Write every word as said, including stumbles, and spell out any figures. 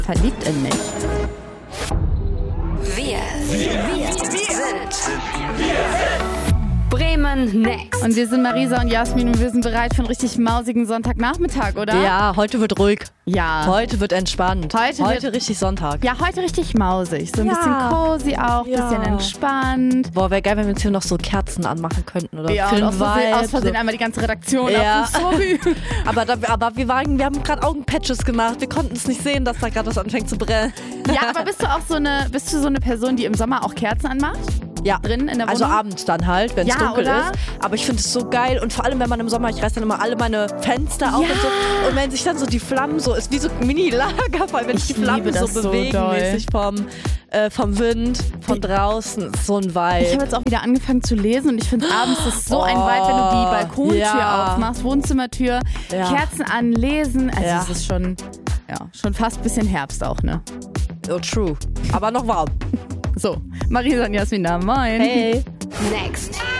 verliebt in mich. Wir, wir, wir sind Bremen Next. Und wir sind Marisa und Jasmin und wir sind bereit für einen richtig mausigen Sonntagnachmittag, oder? Ja, heute wird ruhig. Ja. Heute wird entspannt. Heute, heute wird, richtig Sonntag. Ja, heute richtig mausig. So ein Ja. bisschen cozy auch, ein Ja. bisschen entspannt. Boah, wäre geil, wenn wir uns hier noch so Kerzen anmachen könnten. Oder Ja, und aus Versehen, Filmvibe, aus Versehen so. einmal die ganze Redaktion. Ja. Ab. Sorry. aber, da, aber wir, waren, wir haben gerade Augenpatches gemacht. Wir konnten es nicht sehen, dass da gerade was anfängt zu brennen. Ja, aber bist du auch so eine, bist du so eine Person, die im Sommer auch Kerzen anmacht? Ja, Drin in der also Wohnung? abends dann halt, wenn es Ja, dunkel oder? ist. Aber ich finde es so geil und vor allem, wenn man im Sommer, ich reiß dann immer alle meine Fenster auf Ja. und so. Und wenn sich dann so die Flammen so, ist wie so ein Mini-Lagerfeuer, wenn Ich sich die Flammen liebe so das so bewegen, doll. mäßig vom, äh, vom Wind, von draußen, ist so ein Ich Vibe. habe jetzt auch wieder angefangen zu lesen und ich finde, abends ist so ein Vibe, wenn du die Balkontür ja. aufmachst, Wohnzimmertür, Ja. Kerzen an, lesen. Also Ja. es ist schon, ja, schon fast ein bisschen Herbst auch, ne? Oh, true. Aber noch warm. So, Marisa und Jasmin da, moin. Hey. Next.